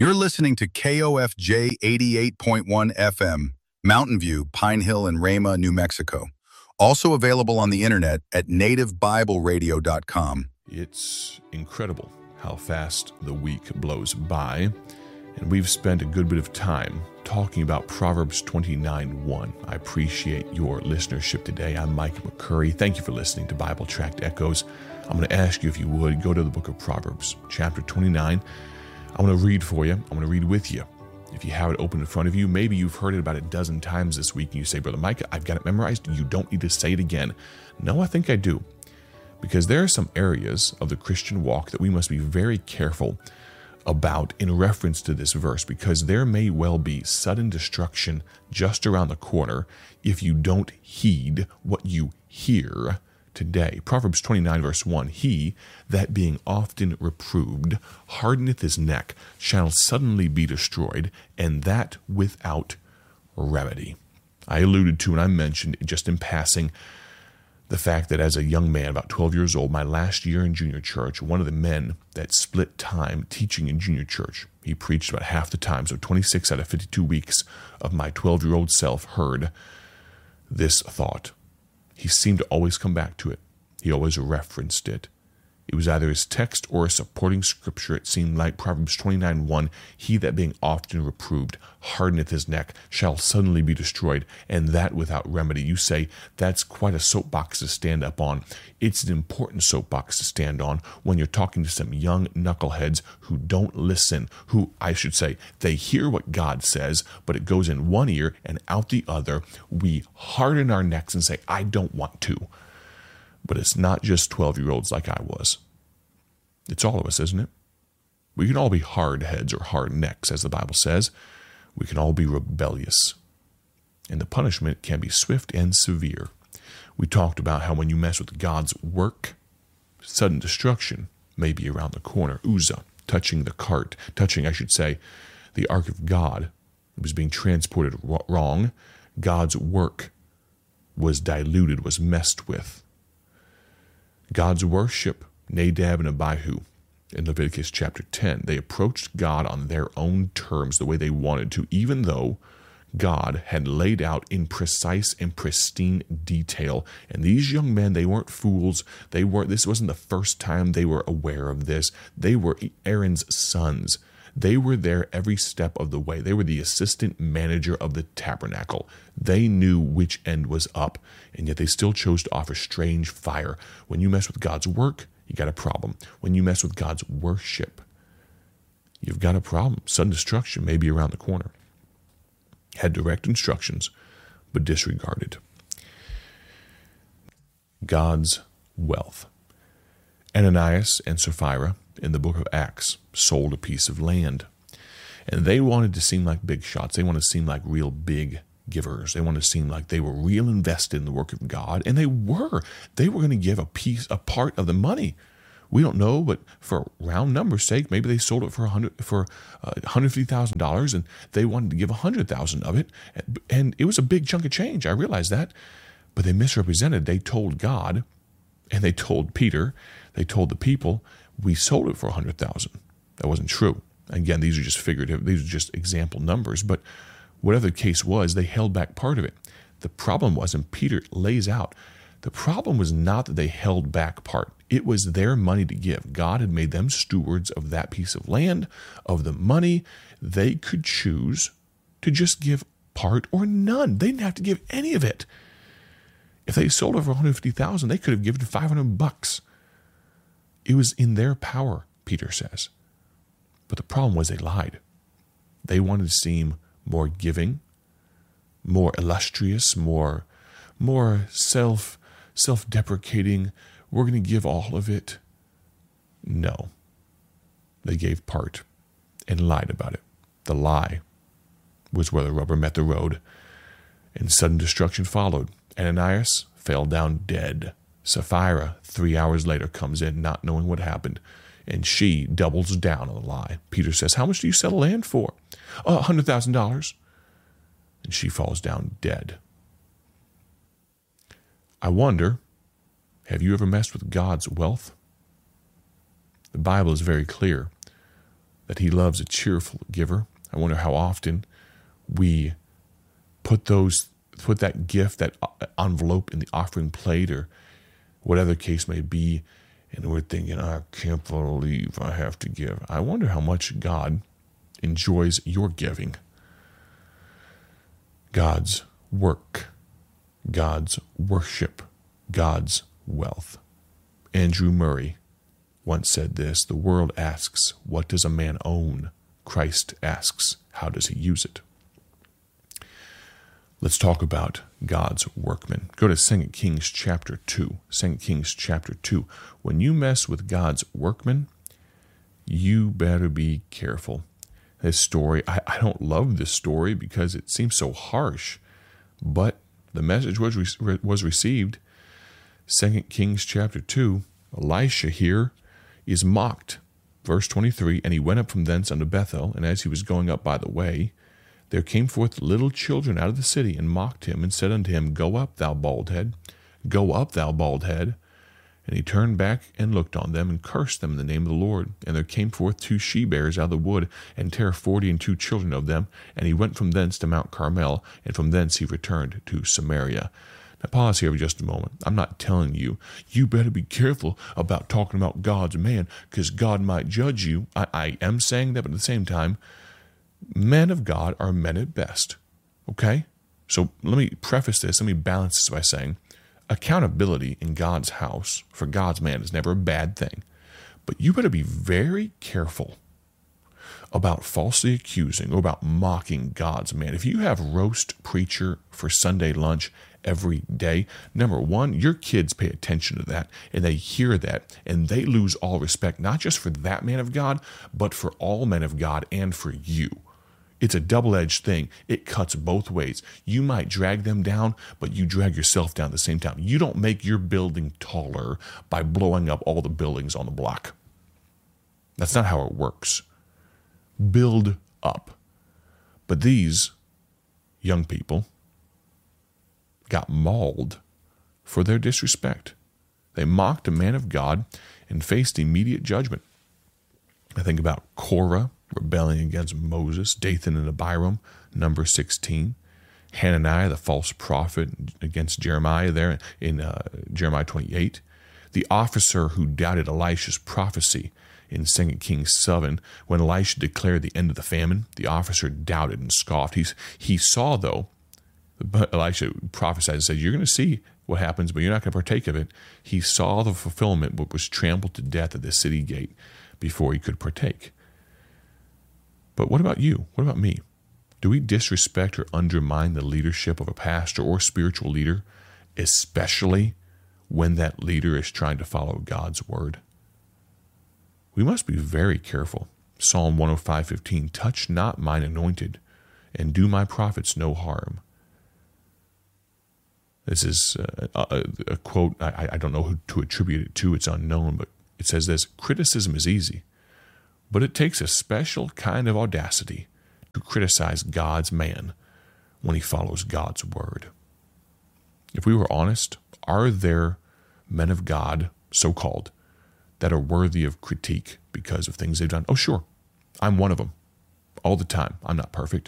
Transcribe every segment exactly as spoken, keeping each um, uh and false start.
You're listening to K O F J eighty-eight point one F M, Mountain View, Pine Hill, and Rama, New Mexico. Also available on the internet at native bible radio dot com. It's incredible how fast the week blows by, and we've spent a good bit of time talking about Proverbs twenty-nine one. I appreciate your listenership today. I'm Mike McCurry. Thank you for listening to Bible Tract Echoes. I'm going to ask you, if you would, go to the book of Proverbs, chapter twenty-nine. I'm going to read for you. I'm going to read with you. If you have it open in front of you, maybe you've heard it about a dozen times this week, and you say, Brother Mike, I've got it memorized. You don't need to say it again. No, I think I do. Because there are some areas of the Christian walk that we must be very careful about in reference to this verse, because there may well be sudden destruction just around the corner if you don't heed what you hear today. Proverbs twenty-nine verse one, he that being often reproved hardeneth his neck shall suddenly be destroyed, and that without remedy. I alluded to and I mentioned just in passing the fact that as a young man, about twelve years old, my last year in junior church, one of the men that split time teaching in junior church, he preached about half the time, so twenty-six out of fifty-two weeks of my twelve-year-old self heard this thought. He seemed to always come back to it. He always referenced it. It was either his text or a supporting scripture. It seemed like Proverbs twenty-nine one, he that being often reproved hardeneth his neck shall suddenly be destroyed, and that without remedy. You say, that's quite a soapbox to stand up on. It's an important soapbox to stand on when you're talking to some young knuckleheads who don't listen, who, I should say, they hear what God says, but it goes in one ear and out the other. We harden our necks and say, I don't want to. But it's not just twelve-year-olds like I was. It's all of us, isn't it? We can all be hard heads or hard necks, as the Bible says. We can all be rebellious. And the punishment can be swift and severe. We talked about how when you mess with God's work, sudden destruction may be around the corner. Uzzah, touching the cart, touching, I should say, the ark of God. It was being transported wrong. God's work was diluted, was messed with. God's worship, Nadab and Abihu, in Leviticus chapter ten, they approached God on their own terms, the way they wanted to, even though God had laid out in precise and pristine detail. And these young men, they weren't fools. They weren't. This wasn't the first time they were aware of this. They were Aaron's sons. They were there every step of the way. They were the assistant manager of the tabernacle. They knew which end was up, and yet they still chose to offer strange fire. When you mess with God's work, you got a problem. When you mess with God's worship, you've got a problem. Sudden destruction may be around the corner. Had direct instructions, but disregarded. God's wealth. Ananias and Sapphira in the book of Acts sold a piece of land. And they wanted to seem like big shots. They wanted to seem like real big givers. They wanted to seem like they were real invested in the work of God. And they were. They were going to give a piece, a part of the money. We don't know, but for round numbers' sake, maybe they sold it for one hundred for uh, one hundred fifty thousand dollars, and they wanted to give one hundred thousand dollars of it. And it was a big chunk of change. I realize that. But they misrepresented. They told God, and they told Peter, they told the people, we sold it for one hundred thousand dollars. That wasn't true. Again, these are just figurative. These are just example numbers. But whatever the case was, they held back part of it. The problem was, and Peter lays out, the problem was not that they held back part. It was their money to give. God had made them stewards of that piece of land, of the money. They could choose to just give part or none. They didn't have to give any of it. If they sold it for one hundred fifty thousand dollars, they could have given five hundred bucks. It was in their power, Peter says. But the problem was they lied. They wanted to seem more giving, more illustrious, more, more self, self-deprecating. We're going to give all of it. No. They gave part and lied about it. The lie was where the rubber met the road, and sudden destruction followed. Ananias fell down dead. Sapphira, three hours later, comes in not knowing what happened, and she doubles down on the lie. Peter says, how much do you sell land for? Oh, one hundred thousand dollars. And she falls down dead. I wonder, have you ever messed with God's wealth? The Bible is very clear. that he loves a cheerful giver. I wonder how often we put those, put that gift, that envelope in the offering plate or whatever the case may be, and we're thinking, I can't believe I have to give. I wonder how much God enjoys your giving. God's work, God's worship, God's wealth. Andrew Murray once said this: the world asks, what does a man own? Christ asks, how does he use it? Let's talk about God's workmen. Go to Second Kings chapter two. Second Kings chapter two. When you mess with God's workmen, you better be careful. This story, I, I don't love this story because it seems so harsh, but the message was re- was received. Second Kings chapter two, Elisha here is mocked. Verse twenty-three, and he went up from thence unto Bethel, and as he was going up by the way, there came forth little children out of the city, and mocked him, and said unto him, Go up, thou bald head, go up, thou bald head. And he turned back and looked on them, and cursed them in the name of the Lord. And there came forth two she-bears out of the wood, and tare forty and two children of them. And he went from thence to Mount Carmel, and from thence he returned to Samaria. Now pause here for just a moment. I'm not telling you, you better be careful about talking about God's man, because God might judge you. I, I am saying that, but at the same time, men of God are men at best. Okay? So let me preface this, let me balance this by saying, accountability in God's house for God's man is never a bad thing. But you better be very careful about falsely accusing or about mocking God's man. If you have roast preacher for Sunday lunch every day, number one, your kids pay attention to that and they hear that and they lose all respect, not just for that man of God, but for all men of God and for you. It's a double-edged thing. It cuts both ways. You might drag them down, but you drag yourself down at the same time. You don't make your building taller by blowing up all the buildings on the block. That's not how it works. Build up. But these young people got mauled for their disrespect. They mocked a man of God and faced immediate judgment. I think about Korah rebelling against Moses, Dathan and Abiram, number sixteen. Hananiah, the false prophet, against Jeremiah there in uh, Jeremiah twenty-eight. The officer who doubted Elisha's prophecy in Second Kings seven, when Elisha declared the end of the famine, the officer doubted and scoffed. He's, he saw, though, but Elisha prophesied and said, you're going to see what happens, but you're not going to partake of it. He saw the fulfillment, but was trampled to death at the city gate before he could partake. But what about you? What about me? Do we disrespect or undermine the leadership of a pastor or spiritual leader, especially when that leader is trying to follow God's word? We must be very careful. Psalm one oh five fifteen, touch not mine anointed, and do my prophets no harm. This is a, a, a quote, I, I don't know who to attribute it to, it's unknown, but it says this: criticism is easy, but it takes a special kind of audacity to criticize God's man when he follows God's word. If we were honest, are there men of God, so-called, that are worthy of critique because of things they've done? Oh, sure. I'm one of them. All the time. I'm not perfect.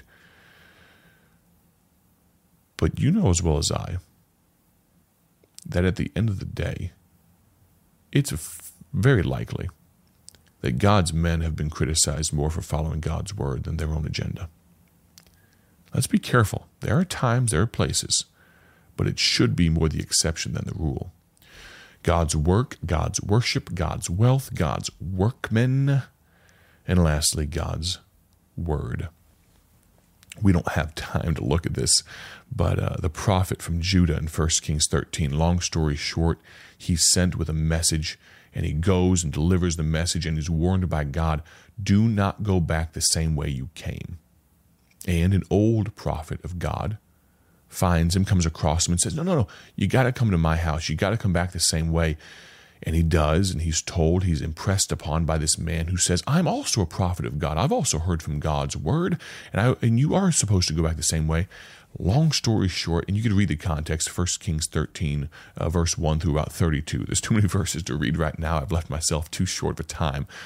But you know as well as I that at the end of the day, it's very likely that God's men have been criticized more for following God's word than their own agenda. Let's be careful. There are times, there are places, but it should be more the exception than the rule. God's work, God's worship, God's wealth, God's workmen, and lastly, God's word. We don't have time to look at this, but uh, the prophet from Judah in First Kings thirteen, long story short, he's sent with a message, and he goes and delivers the message, and is warned by God, do not go back the same way you came. And an old prophet of God finds him, comes across him, and says, no, no, no, you got to come to my house. You got to come back the same way. And he does, and he's told, he's impressed upon by this man who says, I'm also a prophet of God. I've also heard from God's word, and I and you are supposed to go back the same way. Long story short, and you could read the context, First Kings thirteen, uh, verse one through about thirty-two. There's too many verses to read right now. I've left myself too short of a time.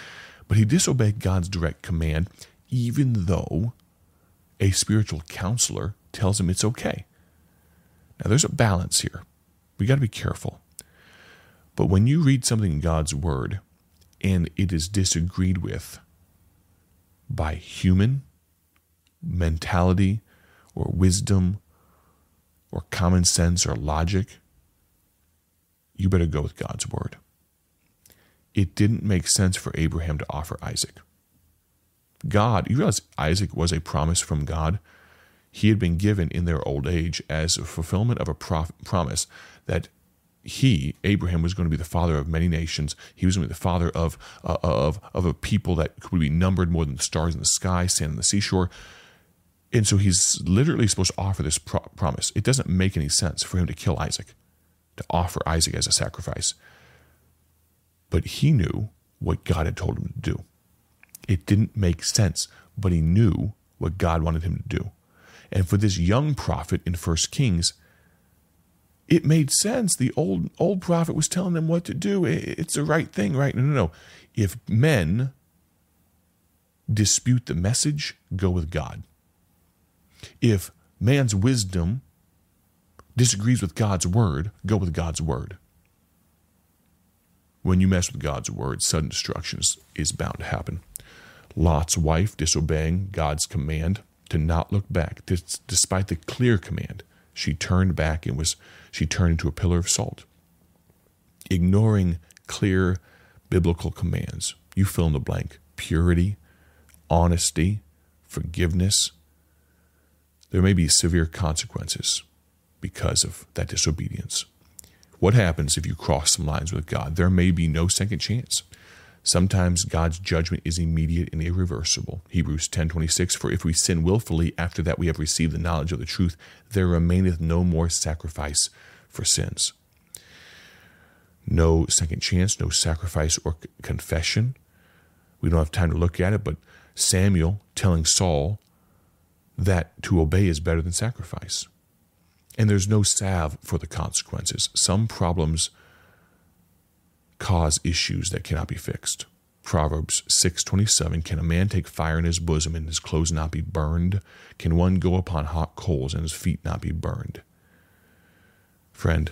But he disobeyed God's direct command, even though a spiritual counselor tells him it's okay. Now, there's a balance here. We got to be careful. But when you read something in God's word and it is disagreed with by human mentality or wisdom or common sense or logic, you better go with God's word. It didn't make sense for Abraham to offer Isaac. God, you realize Isaac was a promise from God. He had been given in their old age as a fulfillment of a prof- promise that he, Abraham, was going to be the father of many nations. He was going to be the father of, uh, of, of a people that could be numbered more than the stars in the sky, sand on the seashore. And so he's literally supposed to offer this pro- promise. It doesn't make any sense for him to kill Isaac, to offer Isaac as a sacrifice. But he knew what God had told him to do. It didn't make sense, but he knew what God wanted him to do. And for this young prophet in First Kings, it made sense. The old old prophet was telling them what to do. It's the right thing, right? No, no, no. If men dispute the message, go with God. If man's wisdom disagrees with God's word, go with God's word. When you mess with God's word, sudden destruction is, is bound to happen. Lot's wife disobeying God's command to not look back, despite the clear command, she turned back and was she turned into a pillar of salt. Ignoring clear biblical commands. You fill in the blank. Purity, honesty, forgiveness. There may be severe consequences because of that disobedience. What happens if you cross some lines with God? There may be no second chance. Sometimes God's judgment is immediate and irreversible. Hebrews ten twenty-six, for if we sin willfully, after that we have received the knowledge of the truth, there remaineth no more sacrifice for sins. No second chance, no sacrifice or c- confession. We don't have time to look at it, but Samuel telling Saul that to obey is better than sacrifice. And there's no salve for the consequences. Some problems cause issues that cannot be fixed. Proverbs six twenty-seven, can a man take fire in his bosom and his clothes not be burned? Can one go upon hot coals and his feet not be burned? Friend,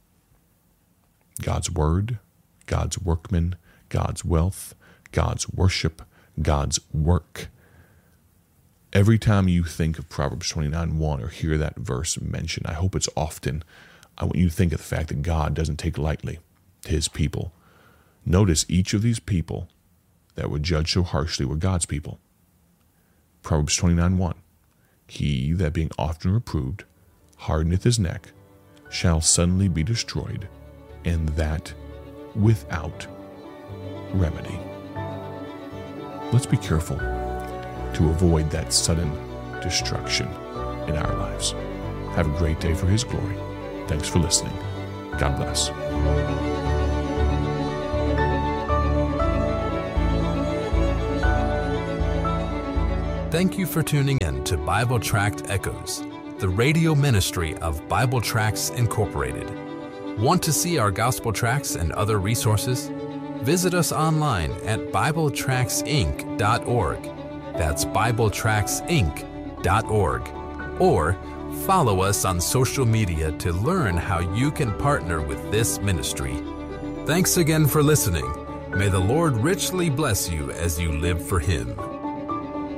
God's word, God's workman, God's wealth, God's worship, God's work. Every time you think of Proverbs twenty-nine one or hear that verse mentioned, I hope it's often, I want you to think of the fact that God doesn't take lightly his people. Notice each of these people that were judged so harshly were God's people. Proverbs twenty-nine one, he that being often reproved hardeneth his neck shall suddenly be destroyed, and that without remedy. Let's be careful to avoid that sudden destruction in our lives. Have a great day for His glory. Thanks for listening. God bless. Thank you for tuning in to Bible Tract Echoes, the radio ministry of Bible Tracts Incorporated. Want to see our gospel tracts and other resources? Visit us online at bible tracts inc dot org. That's bible tracts inc dot org. Or follow us on social media to learn how you can partner with this ministry. Thanks again for listening. May the Lord richly bless you as you live for Him.